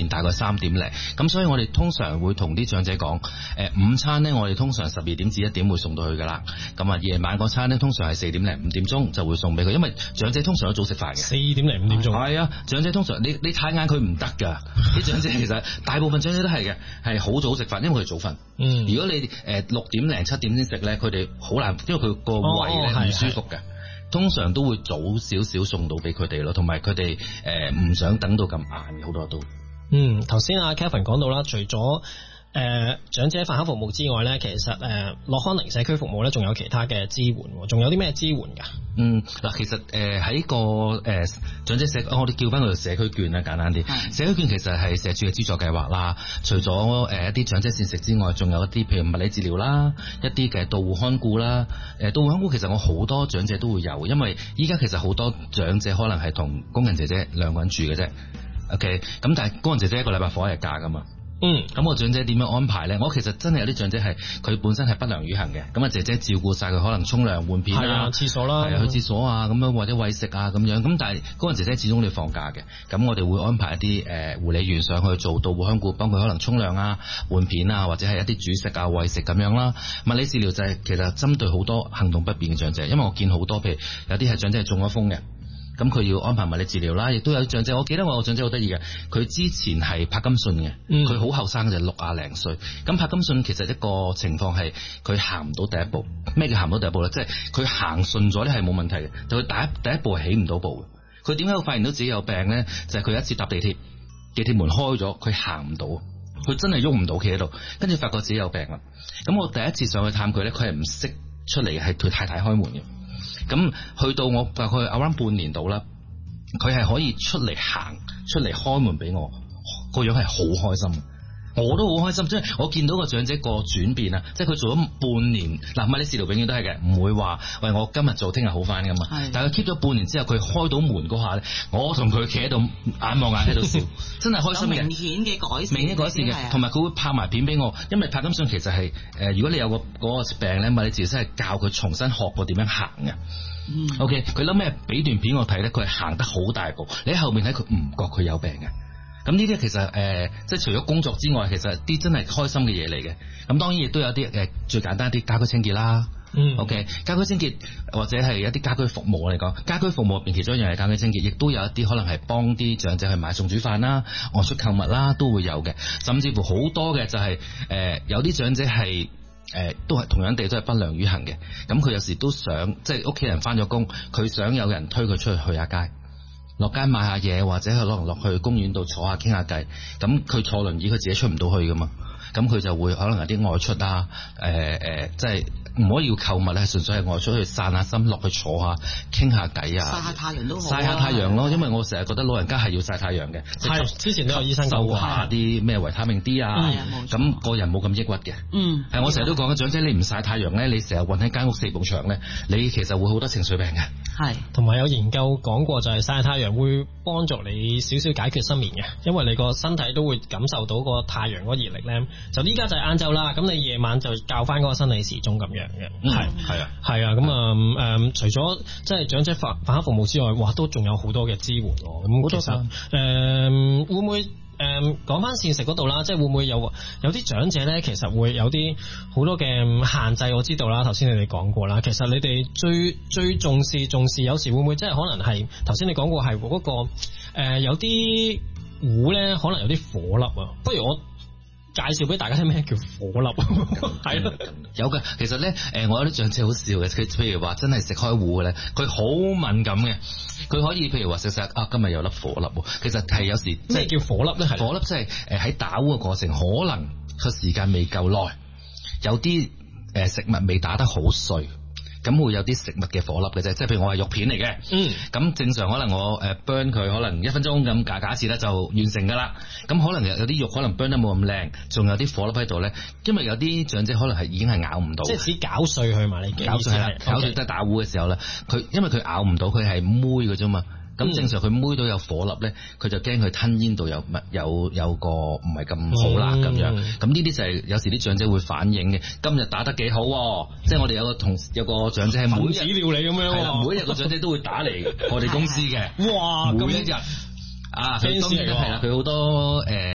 片大概3點零，咁所以我哋通常會同啲長者講，午餐呢，我哋通常12點至1點會送到去噶啦，咁啊夜晚嗰餐呢，通常係4點零5點鐘就會送俾佢，因為長者通常都早食飯嘅 ，4點零5點鐘， 係啊，長者通常你太晏佢唔得噶，啲長者其實大部分長者都係嘅，係好早食飯，因為佢哋早瞓。如果你6點零7點先食呢，佢哋好難，因為佢個胃咧唔舒服嘅。通常都會早少少送到俾佢哋咯，同埋佢哋唔想等到咁晏，好多都。 頭先阿 Kevin 講到啦，除咗長者飯盒服務之外咧，其實樂康寧社區服務咧，仲有其他嘅支援，仲有啲咩支援㗎？ 嗱，其實喺個長者我哋叫翻佢社區券啦，簡單啲。社區券其實係社署嘅資助計劃啦。除咗一啲長者膳食之外，仲有一啲譬如物理治療啦，一啲嘅到戶看顧啦。到戶看顧其實我好多長者都會有，因為依家其實好多長者可能係同工人姐姐兩個人住嘅啫。OK， 咁但係工人姐姐一個禮拜放一日假噶嘛。咁我長者點樣安排咧？我其實真係有啲長者係佢本身係不良於行嘅，咁啊姐姐照顧晒佢，可能沖涼換片啊， 廁所啦， 去廁所啊，咁樣或者餵食啊咁樣。咁但係嗰個姐姐始終要放假嘅，咁我哋會安排一啲護理員上去做到戶看顧，幫佢可能沖涼啊、換片啊，或者係一啲煮食啊、餵食咁樣啦。物理治療就係其實針對好多行動不便嘅長者，因為我見好多譬如有啲係長者係中咗風嘅。咁佢要安排物理治療啦，亦都有長者，我記得我個長者好得意嘅，佢之前係柏金遜嘅，佢好後生嘅就60零歲。咁柏金遜其實一個情況係佢行唔到第一步。咩叫行唔到第一步咧？即係佢行順咗咧係冇問題嘅，就佢第一步係起唔到步嘅。佢點解會發現到自己有病咧？就係佢一次搭地鐵門開咗，佢行唔到，佢真係喐唔到企喺度，跟住發覺自己有病啦。咁我第一次上去探佢咧，佢係唔識出嚟，係佢太太開門嘅。咁去到我大概 around 半年度啦，佢係可以出嚟行出嚟開門俾我，個樣係好開心，我都好開心，即係我見到個長者個轉變啊！即係佢做咗半年，嗱，物理治療永遠都係嘅，唔會話喂我今日做聽日好翻噶嘛。但係佢 keep 咗半年之後，佢開到門嗰下咧，我同佢企喺度眼望眼喺度笑，真係開心嘅。 明顯嘅改善， 明顯改善嘅，同埋佢會拍埋片俾我，因為柏金遜其實係如果你有嗰個病咧，物理治療師係教佢重新學過點樣行嘅。OK， 佢諗咩俾段片我睇咧，佢係行得好大步，你喺後面睇佢唔覺佢有病嘅。咁呢啲其實即係除咗工作之外，其實啲真係開心嘅嘢嚟嘅。咁當然亦都有啲最簡單啲家居清潔啦。OK， 家居清潔或者係一啲家居服務嚟講，家居服務入邊其中一樣係家居清潔，亦都有一啲可能係幫啲長者去買餸煮飯啦、外出購物啦，都會有嘅。甚至乎好多嘅就係有啲長者係都係同樣地都係不良於行嘅。咁佢有時都想即係屋企人翻咗工，佢想有人推佢出去下街。落街買下嘢，或者可能落去公園度坐下傾下偈，咁佢坐輪椅佢自己出唔到去噶嘛，咁佢就會可能有啲外出啊，即係唔可以要購物咧，純粹係外出去散下心，落去坐下傾下偈啊， 曬下太陽都好， 曬下太陽咯，因為我成日覺得老人家係要曬太陽嘅， 係之前都有醫生講過下啲咩維他命 D 啊，咁個人冇咁抑鬱嘅，係我成日都講嘅，長者你唔曬太陽咧，你成日韞喺間屋4埲牆咧，你其實會好多情緒病嘅， 係同埋有研究講過就係曬太陽會幫助你少少解決失眠嘅，因為你個身體都會感受到個太陽嗰個熱力咧，就依家就係晏晝啦，咁你夜晚就校翻嗰個生理時鐘咁樣嘅，係啊，咁除咗即係長者飯盒服務之外，哇，都仲有好多嘅支援喎，咁其實會唔會講翻膳食嗰度啦，即係會唔會有啲長者咧，其實會有啲好多嘅限制，我知道啦，頭先你哋講過啦，其實你哋最重視，有時會唔會即係可能係頭先你講過係嗰個有啲糊咧，可能有啲火粒啊，不如我介紹俾大家聽咩叫火粒，係咯， 有嘅。其實咧，我有啲長者好笑嘅，佢譬如話真係食開糊嘅咧，佢好敏感嘅，佢可以譬如話食今日有粒火粒，其實係有時咩叫火粒咧？ 火粒即係喺打糊嘅過程，可能個時間未夠耐，有啲食物未打得好碎。咁會有啲食物嘅火粒嘅啫，即係譬如我係肉片嚟嘅，咁正常可能我burn 佢可能1分鐘咁假設咧就完成噶啦，咁可能有啲肉可能 burn 得冇咁靚，仲有啲火粒喺度咧，因為有啲長者可能係已經係咬唔到， 即係只攪碎佢嘛，你攪碎啦，攪碎得打糊嘅時候咧，佢因為佢咬唔到，佢係妹嘅啫嘛。咁正常佢妹到有火粒咧，佢就驚佢吞咽度有個唔係咁好啦咁樣。咁呢啲就係有時啲長者會反映嘅。今日打得幾好，即係我哋有個長者係每日料理咁樣， 係啦，每日個長者都會打嚟我哋公司嘅。 哇！ 每一日啊，佢當然係啦，佢好多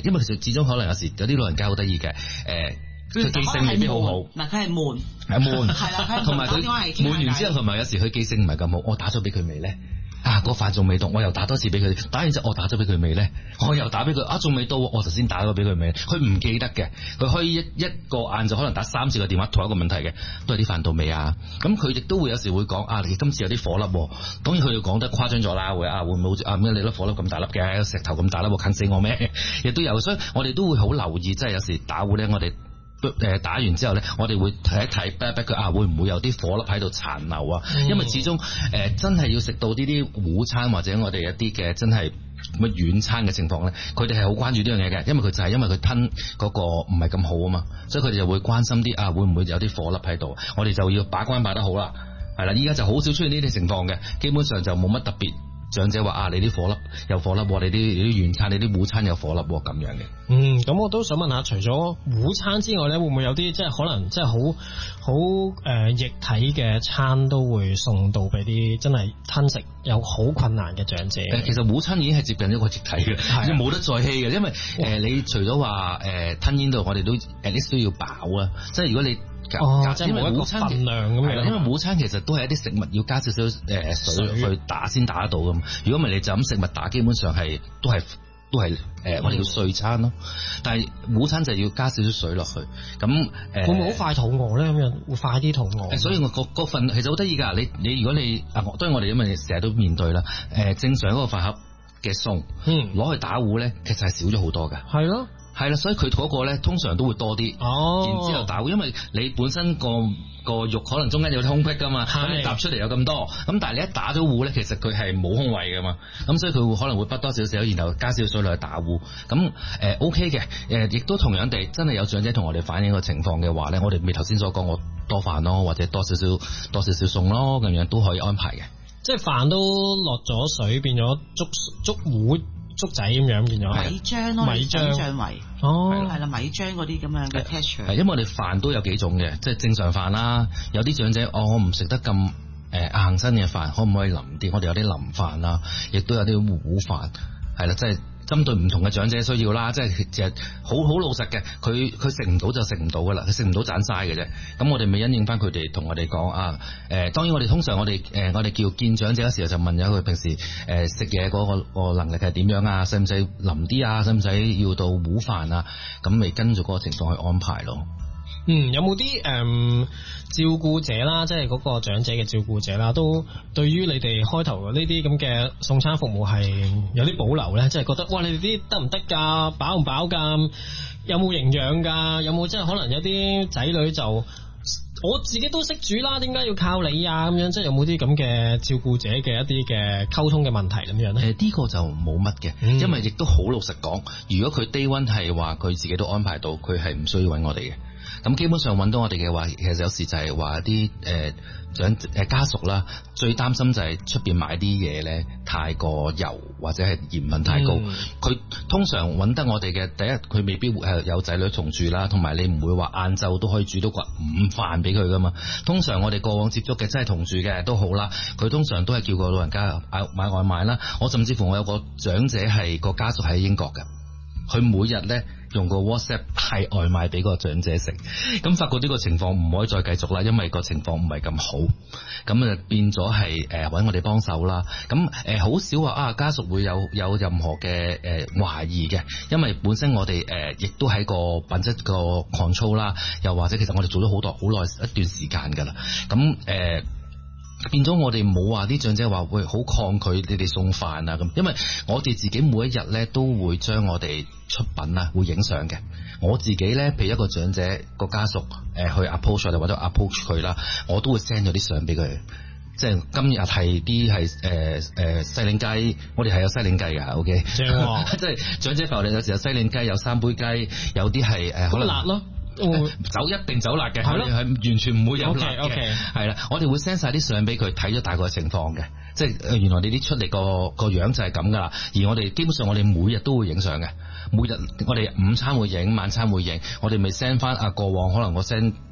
因為其實始終可能有時有啲老人家好得意嘅佢記性未必好好， 嗱佢係悶， 悶係啦， 同埋佢悶完之後，同埋有時佢記性唔係咁好，我打咗俾佢未咧？個飯仲未到，我又打多次俾佢，打完之後我打咗俾佢未咧？我又打俾佢，仲未到，我頭先打咗俾佢未？佢唔記得嘅，佢可以一個晏晝可能打3次個電話，同一個問題嘅，都係啲飯到未啊？咁佢亦都會有時會講你今次有啲火粒，當然佢要講得誇張咗啦，會唔會好似咩你粒火粒咁大粒嘅，石頭咁大粒，近死我咩？亦都有，所以我哋都會好留意，即係有時打呼咧，我哋。打完之後咧，我哋會睇一睇佢會唔會有啲火粒喺度殘留啊？因為始終真係要食到呢啲午餐或者我哋一啲嘅真係乜軟餐嘅情況咧，佢哋係好關注呢樣嘢嘅，因為佢就係因為佢吞嗰個唔係咁好啊嘛，所以佢哋就會關心啲會唔會有啲火粒喺度，我哋就要把關把得好啦，係啦，依家就好少出現呢啲情況嘅，基本上就冇乜特別。長者話你啲火粒有火粒，你啲軟餐、你啲午餐有火粒咁樣嘅。 咁我都想問下，除咗午餐之外咧，會唔會有啲即係可能即係好液體嘅餐都會送到俾啲真係吞食有好困難嘅長者？ 其實午餐已經係接近一個液體嘅，冇得再稀嘅，因為你除咗話吞咽度，我哋都 at least 都要飽啊，即係如果你。 即係冇一個份量咁樣， 因為午餐其實都係一啲食物要加少少水去打先打得到噶嘛。如果唔係你就咁食物打，基本上係都係我哋叫碎餐咯。但係午餐就要加少少水落去，咁會唔會好快肚餓咧？咁樣會快啲肚餓。 所以我個份其實好得意㗎。你如果你當然我哋因為成日都面對啦，正常嗰個飯盒嘅餸，攞去打糊咧，其實係少咗好多㗎。係咯。係啦，所以佢嗰個咧通常都會多啲，然之後打糊，因為你本身個肉可能中間有啲空隙噶嘛，咁你搭出嚟有咁多，咁但係你一打咗糊咧，其實佢係冇空位噶嘛，咁所以佢會可能會不多少少，然後加少少水落去打糊，咁OK 嘅，亦都同樣地，真係有長者同我哋反映個情況嘅話咧，我哋咪頭先所講我多飯咯，或者多少少餸咯，咁樣都可以安排嘅。 即係飯都落咗水，變咗粥糊。粥仔咁樣變咗米漿咯，米漿為係啦，米漿嗰啲咁樣嘅 texture。 係因為我哋飯都有幾種嘅，即係正常飯啦。有啲長者我唔食得咁硬身嘅飯，可唔可以腍啲？我哋有啲腍飯啦，亦都有啲糊飯，係啦，即係針對唔同嘅長者需要啦。即係好老實嘅，佢食唔到就食唔到噶啦，佢食唔到盞晒嘅啫。咁我哋咪因應翻佢哋同我哋講當然我哋通常我哋叫見長者嘅時候就問咗佢平時食嘢嗰個能力係點樣啊？使唔使腍啲啊？使唔使要到糊飯啊？咁咪跟住嗰個情況去安排咯。 有冇啲照顧者啦，即係嗰個長者嘅照顧者啦，都對於你哋開頭呢啲咁嘅送餐服務係有啲保留咧？即係覺得哇，你哋啲得唔得㗎？飽唔飽㗎？有冇營養㗎？有冇即係可能有啲仔女就我自己都識煮啦，點解要靠你啊？咁樣即係有冇啲咁嘅照顧者嘅一啲嘅溝通嘅問題咁樣咧？ 呢個就冇乜嘅，因為亦都好老實講，如果佢 day one 係話佢自己都安排到，佢係唔需要揾我哋嘅。咁基本上揾到我哋嘅話，其實有時就係話啲家屬啦，最擔心就係出邊買啲嘢咧太過油或者係鹽分太高。佢通常揾得我哋嘅，第一佢未必有仔女同住啦，同埋你唔會話晏晝都可以煮到個午飯俾佢噶嘛。通常我哋過往接觸嘅真係同住嘅都好啦，佢通常都係叫個老人家買外賣啦。我甚至乎我有個長者係個家屬喺英國嘅，佢每日咧用個 WhatsApp 派外賣俾個長者食，咁發覺呢個情況唔可以再繼續啦，因為個情況唔係咁好，咁就變咗係揾我哋幫手啦。咁好少話家屬會有任何嘅懷疑嘅，因為本身我哋亦都喺個品質個 control 啦，又或者其實我哋做咗好耐一段時間㗎啦，咁變咗我哋冇話啲長者話會好抗拒你哋送飯啊咁，因為我哋自己每一日咧都會將我哋出品啊會影相嘅。我自己咧，譬如一個長者個家屬去 approach 我哋或者 approach 佢啦，我都會 send 咗啲相俾佢。即係今日係啲係西檸雞，我哋係有西檸雞㗎，OK。即係長者飯我哋有時有西檸雞，有三杯雞，有啲係可能辣咯。 一定走辣嘅，係完全唔會有辣嘅，係啦。我哋會 send 晒啲相俾佢睇咗大概情況嘅，即係原來你啲出嚟個樣就係咁噶啦。而我哋基本上我哋每日都會影相嘅，每日我哋午餐會影，晚餐會影，我哋咪 send 翻過往可能我 send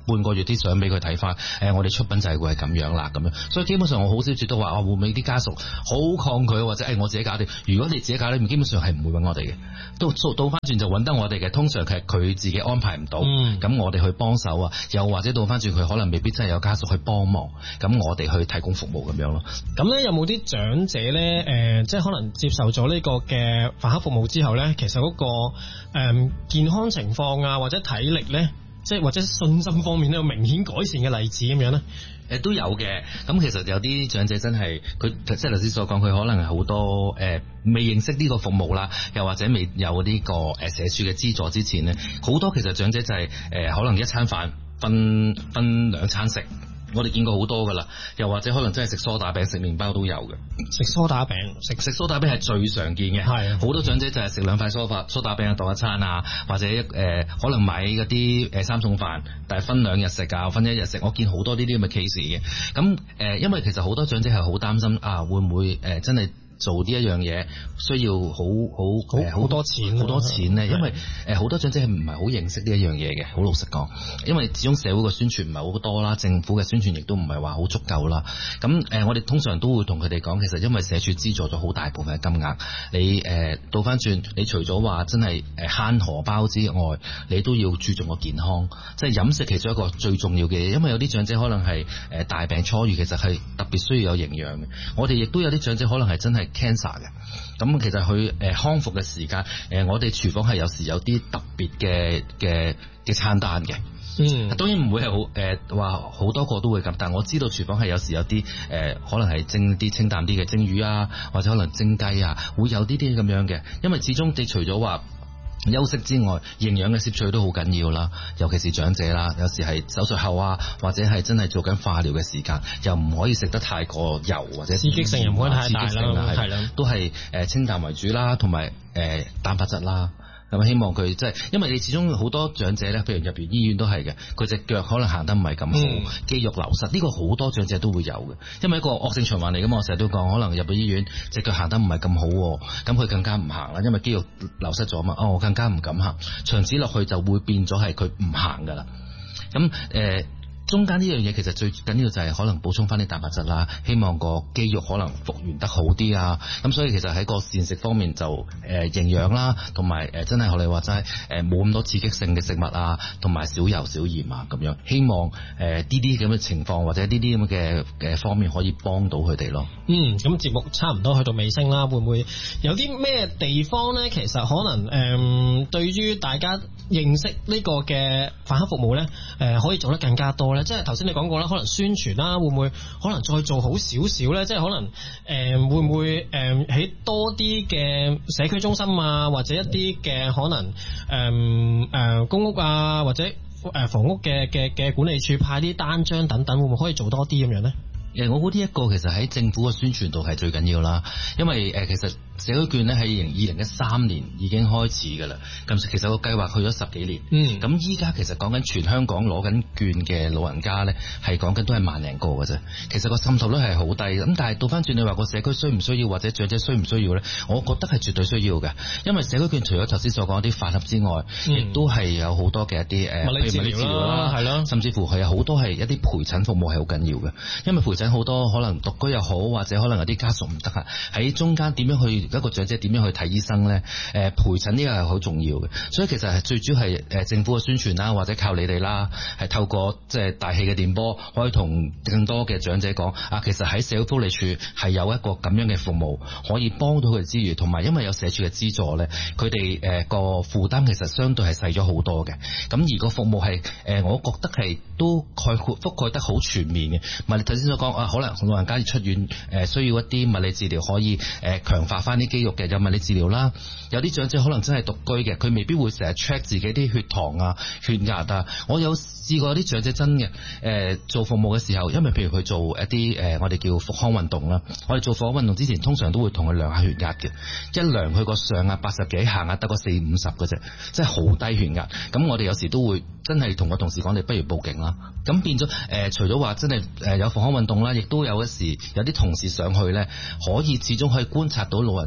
半個月啲相俾佢睇翻，我哋出品就係會係咁樣啦咁樣。所以基本上我好少接到話會唔會啲家屬好抗拒或者我自己搞掂。如果你自己搞掂，基本上係唔會揾我哋嘅。倒翻轉就揾得我哋嘅，通常係佢自己安排唔到，咁我哋去幫手啊，又或者倒翻轉佢可能未必真係有家屬去幫忙，咁我哋去提供服務咁樣咯。 咁咧有冇啲長者咧即係可能接受咗呢個嘅飯盒服務之後咧，其實嗰個健康情況啊或者體力咧，即係或者信心方面咧有明顯改善嘅例子咁樣咧？ 都有嘅，咁其實有啲長者真係佢即係頭先所講，佢可能係好多未認識呢個服務啦，又或者未有呢個社署嘅資助之前呢，好多其實長者就係可能一餐飯分兩餐食。我哋見過好多噶啦，又或者可能真係食梳打餅、食麵包都有嘅。 食梳打餅， 食梳打餅係最常見嘅。係好多長者就係食兩塊梳打餅當一餐啊，或者可能買嗰啲三餸飯，但係分兩日食啊，分一日食。我見好多呢啲咁嘅 case 嘅。咁因為其實好多長者係好擔心啊，會唔會真係做呢一樣嘢需要好多錢咧？因為好多長者係唔係好認識呢一樣嘢嘅，好老實講。因為始終社會嘅宣傳唔係好多啦，政府嘅宣傳亦都唔係話好足夠啦。咁我哋通常都會同佢哋講，其實因為社署資助咗好大部分嘅金額，你倒翻轉，你除咗話真係慳荷包之外，你都要注重個健康，即係飲食其中一個最重要嘅嘢。因為有啲長者可能係大病初愈，其實係特別需要有營養嘅。我哋亦都有啲長者可能係真係cancer 嘅，咁其實佢康復嘅時間，我哋廚房係有時有啲特別嘅餐單嘅。當然唔會係好話好多個都會咁，但我知道廚房係有時有啲可能係蒸啲清淡啲嘅蒸魚啊，或者可能蒸雞啊，會有啲咁樣嘅。因為始終你除咗話休息之外，營養嘅攝取都好緊要啦，尤其是長者啦，有時係手術後啊，或者係真係做緊化療嘅時間，又唔可以食得太過油或者刺激性又唔可以太大啦， 係啦，都係清淡為主啦，同埋蛋白質啦。咁希望佢即係，因為你始終好多長者咧，譬如入完醫院都係嘅，佢隻腳可能行得唔係咁好，肌肉流失，呢個好多長者都會有嘅，因為一個惡性循環嚟噶嘛。我成日都講，可能入到醫院隻腳行得唔係咁好，咁佢更加唔行啦，因為肌肉流失咗嘛。我更加唔敢行，長此落去就會變咗係佢唔行噶啦。咁中間呢樣嘢其實最緊要就係可能補充翻啲蛋白質啦，希望個肌肉可能復原得好啲啊。咁所以其實喺個膳食方面就營養啦，同埋真係學你話齋冇咁多刺激性嘅食物啊，同埋少油少鹽啊咁樣。希望呢啲咁嘅情況或者呢啲咁嘅方面可以幫到佢哋咯。 咁節目差唔多去到尾聲啦，會唔會有啲咩地方呢？其實可能對於大家認識呢個嘅飯盒服務呢，可以做得更加多呢。即係頭先你講過啦，可能宣傳啦，會唔會可能再做好少少呢？即係可能會唔會喺多啲嘅社區中心啊，或者一啲嘅可能公屋啊，或者房屋嘅管理處派啲單張等等，會唔會可以做多啲咁樣呢？ 我估呢一個其實喺政府嘅宣傳度係最緊要啦，因為其實社區券咧喺2013年已經開始噶啦，咁其實個計劃去咗10幾年，咁依家其實講緊全香港攞緊券嘅老人家咧，係講緊都係萬零個嘅啫，其實個滲透率係好低，咁但係倒翻轉你話個社區需唔需要或者長者需唔需要咧？我覺得係絕對需要嘅，因為社區券除咗頭先所講啲飯盒之外，亦都係有好多嘅一啲譬如物理治療啦，係咯，甚至乎係有好多係一啲陪診服務係好緊要嘅，因為陪診好多可能獨居又好，或者可能有啲家屬唔得啊，喺中間點樣去一個長者點樣去睇醫生咧？陪診呢個係好重要嘅，所以其實係最主要係政府嘅宣傳啦，或者靠你哋啦，係透過即係大氣嘅電波，可以同更多嘅長者講啊，其實喺社會福利處係有一個咁樣嘅服務，可以幫到佢之餘，同埋因為有社署嘅資助咧，佢哋個負擔其實相對係細咗好多嘅。咁而個服務係我覺得係都覆蓋得好全面嘅。唔係你頭先所講啊，可能老人家要出院需要一啲物理治療，可以強化翻啲肌肉嘅，有物理治療啦。有啲長者可能真係獨居嘅，佢未必會成日 check 自己啲血糖啊、血壓啊。我有試過啲長者真嘅做服務嘅時候，因為譬如佢做一啲我哋叫復康運動啦，我哋做復康運動之前通常都會同佢量下血壓嘅，一量佢個上壓80幾，下壓得個40、50嘅啫，真係好低血壓。咁我哋有時都會真係同個同事講，你不如報警啦。咁變咗除咗話真係有復康運動啦，亦都有一時有啲同事上去咧，可以始終可以觀察到老人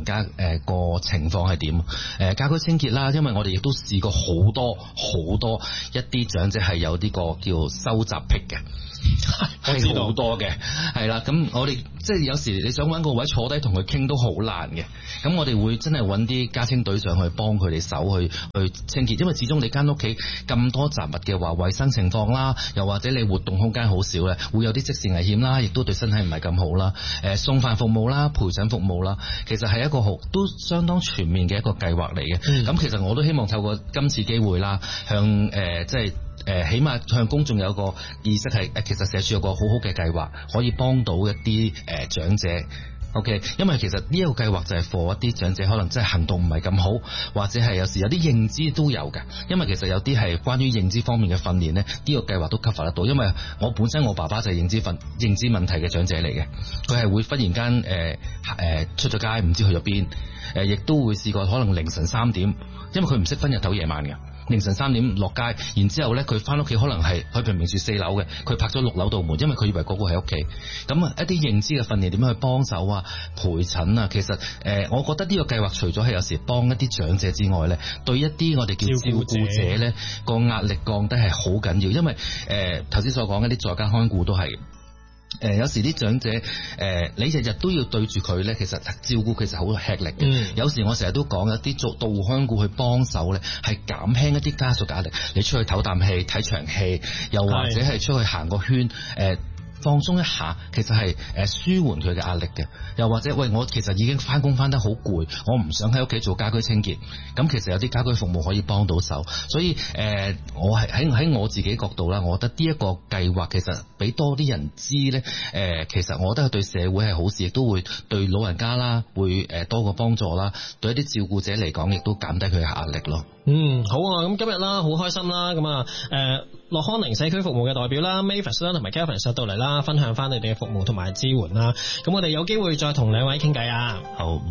人家個情況係點，家居清潔啦，因為我哋亦都試過好多一啲長者係有呢個叫收集癖嘅。係好多嘅，係啦，咁我哋即係有時你想揾個位坐低同佢傾都好難嘅，咁我哋會真係揾啲家清隊上去幫佢哋手去清潔，因為始終你間屋企咁多雜物嘅話，衛生情況啦，又或者你活動空間好少咧，會有啲即時危險啦，亦都對身體唔係咁好啦。送飯服務啦，陪診服務啦，其實係一個都相當全面嘅一個計劃嚟嘅。咁其實我都希望透過今次機會啦，向即係起碼向公眾有一個意識係其實社署有個好好嘅計劃，可以幫到一啲長者。OK， 因為其實呢一個計劃就係 for 一啲長者可能真係行動唔係咁好，或者係有時有啲認知都有嘅。因為其實有啲係關於認知方面嘅訓練呢，呢個計劃都 cover 得到。因為我本身我爸爸就係認知問題嘅長者嚟嘅，佢係會忽然間出咗街唔知去咗邊，亦都會試過可能凌晨3點，因為佢唔識分日頭夜晚嘅。凌晨3點落街，然之後咧佢翻屋企可能係佢明明住4樓嘅，佢拍咗6樓道門，因為佢以為嗰個喺屋企。咁啊一啲認知嘅訓練點樣去幫手啊、陪診啊，其實我覺得呢個計劃除咗係有時幫一啲長者之外咧，對一啲我哋叫照顧者咧個壓力降低係好緊要，因為頭先所講一啲在家看顧都係。有時啲長者你日日都要對住佢咧，其實照顧其實好吃力嘅。有時我成日都講一啲做到戶看顧去幫手咧，係減輕一啲家屬嘅壓力。你出去唞啖氣、睇場戲，又或者係出去行個圈，放鬆一下，其實係舒緩佢嘅壓力嘅。又或者喂，我其實已經翻工翻得好攰，我唔想喺屋企做家居清潔。咁其實有啲家居服務可以幫到手。所以我係喺我自己角度啦，我覺得呢一個計劃其實俾多啲人知咧，其實我覺得對社會係好事，亦都會對老人家啦會多個幫助啦，對一啲照顧者嚟講亦都減低佢嘅壓力咯。 好啊！咁今日啦，好開心啦，咁啊，樂康寧社區服務嘅代表啦 Mavis 啦同埋 Kelvin 上到嚟啦，分享翻你哋嘅服務同埋支援啦。咁我哋有機會再同兩位傾偈啊。好。